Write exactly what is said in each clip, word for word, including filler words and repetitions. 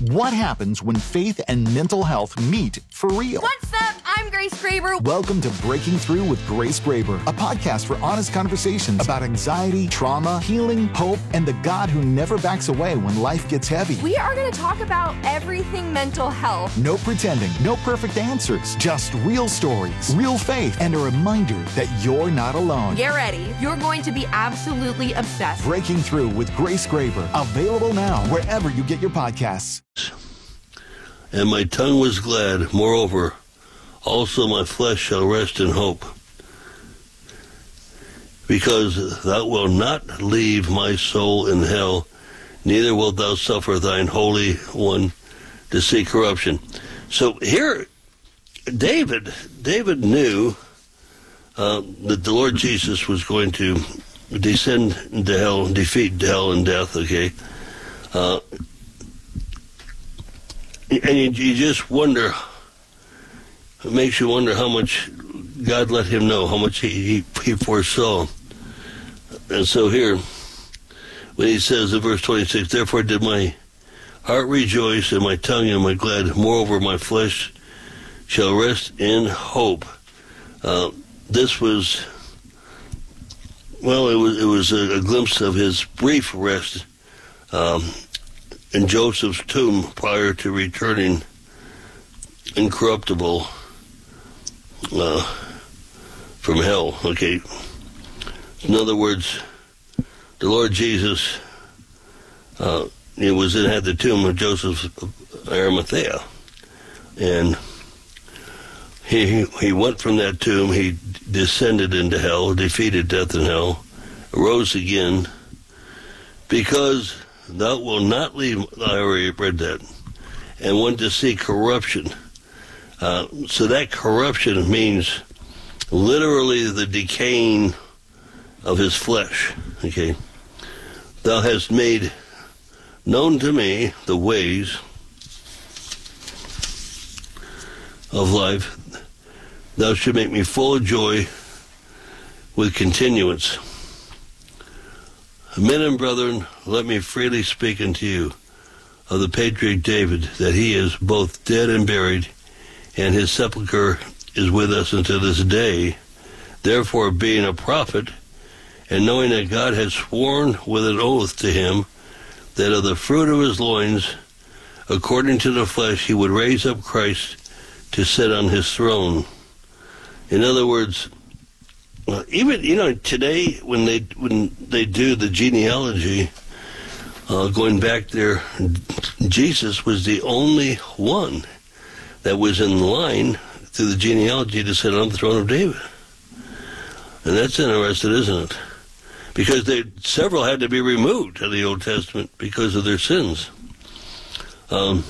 What happens when faith and mental health meet for real? What's up? I'm Grace Graber. Welcome to Breaking Through with Grace Graber, a podcast for honest conversations about anxiety, trauma, healing, hope, and the God who never backs away when life gets heavy. We are going to talk about everything mental health. No pretending, no perfect answers, just real stories, real faith, and a reminder that you're not alone. Get ready. You're going to be absolutely obsessed. Breaking Through with Grace Graber, available now wherever you get your podcasts. And my tongue was glad. Moreover, also my flesh shall rest in hope, because thou wilt not leave my soul in hell, neither wilt thou suffer thine Holy One to see corruption. So here, David, David knew uh, that the Lord Jesus was going to descend into hell, defeat hell and death, okay? Uh, and you, you just wonder, it makes you wonder how much God let him know, how much he, he, he foresaw. And so here, when he says in verse twenty-six, therefore did my heart rejoice, and my tongue and my glad, moreover my flesh shall rest in hope. Uh, this was, well, it was, it was a, a glimpse of his brief rest um, in Joseph's tomb prior to returning incorruptible uh, from hell. Okay. In other words, the Lord Jesus uh, he was in had the tomb of Joseph of Arimathea, and he he went from that tomb. He descended into hell, defeated death and hell, arose again, because thou wilt not leave, I already read that, and went to see corruption. Uh, so that corruption means literally the decaying of his flesh, okay? Thou hast made known to me the ways of life. Thou should make me full of joy with continuance. Men and brethren, let me freely speak unto you of the patriarch David, that he is both dead and buried, and his sepulchre is with us unto this day. Therefore, being a prophet, and knowing that God had sworn with an oath to him, that of the fruit of his loins, according to the flesh, he would raise up Christ to sit on his throne. In other words, Uh, even, you know, today when they when they do the genealogy, uh, going back there, Jesus was the only one that was in line through the genealogy to sit on the throne of David. And that's interesting, isn't it? Because they several had to be removed in the Old Testament because of their sins. Um,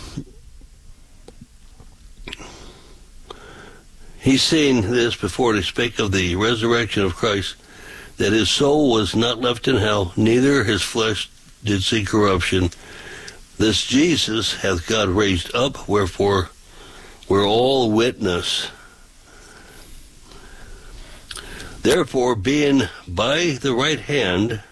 He's saying this before he spake of the resurrection of Christ, that his soul was not left in hell, neither his flesh did see corruption. This Jesus hath God raised up, wherefore we're all witness. Therefore, being by the right hand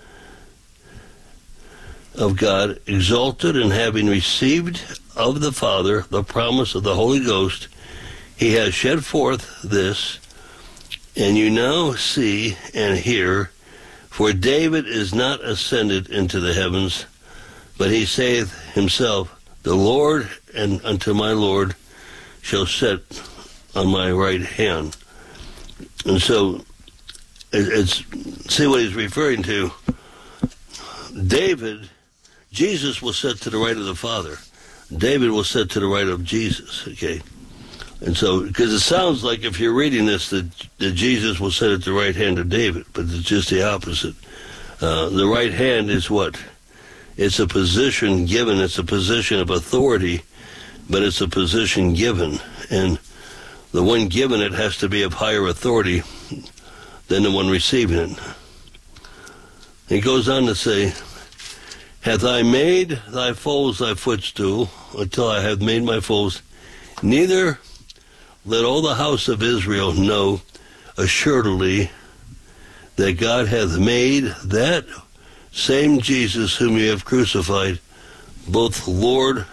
of God exalted, and having received of the Father the promise of the Holy Ghost, he has shed forth this, and you now see and hear, for David is not ascended into the heavens, but he saith himself, the Lord and unto my Lord shall sit on my right hand. And so, it's, see what he's referring to. David, Jesus will sit to the right of the Father. David will sit to the right of Jesus, okay? And so, because it sounds like if you're reading this, that, that Jesus will sit at the right hand of David, but it's just the opposite. Uh, the right hand is what? It's a position given. It's a position of authority, but it's a position given. And the one given it has to be of higher authority than the one receiving it. He goes on to say, hath I made thy foes thy footstool, until I have made my foes, neither let all the house of Israel know assuredly that God hath made that same Jesus whom ye have crucified, both Lord